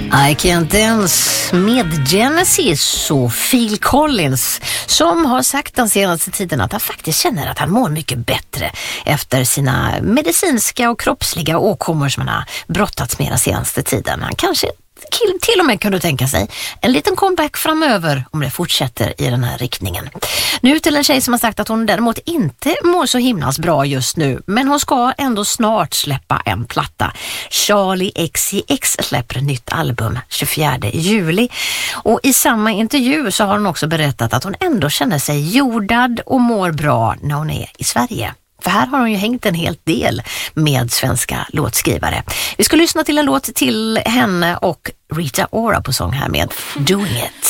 I Can't Dance med Genesis och Phil Collins, som har sagt den senaste tiden att han faktiskt känner att han mår mycket bättre efter sina medicinska och kroppsliga åkommor som han har brottats med den senaste tiden. Han kanske till och med kan du tänka sig en liten comeback framöver om det fortsätter i den här riktningen. Nu till en tjej som har sagt att hon däremot inte mår så himlas bra just nu, men hon ska ändå snart släppa en platta. Charli XCX släpper ett nytt album 24 juli, och i samma intervju så har hon också berättat att hon ändå känner sig jordad och mår bra när hon är i Sverige. För här har hon ju hängt en helt del med svenska låtskrivare. Vi ska lyssna till en låt till henne och Rita Ora på sång här med Doing It.